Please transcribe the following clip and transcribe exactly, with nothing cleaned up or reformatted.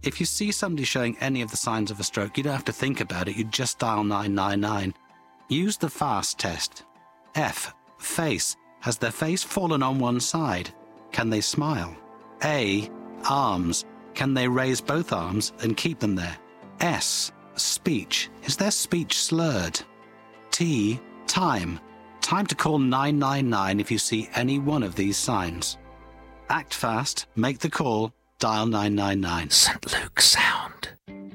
If you see somebody showing any of the signs of a stroke, you don't have to think about it. You just dial nine nine nine. Use the FAST test. F. Face. Has their face fallen on one side? Can they smile? A. Arms. Can they raise both arms and keep them there? S. Speech. Is their speech slurred? T. Time. Time to call nine nine nine if you see any one of these signs. Act fast, make the call, dial nine nine nine. Saint Luke's Sound.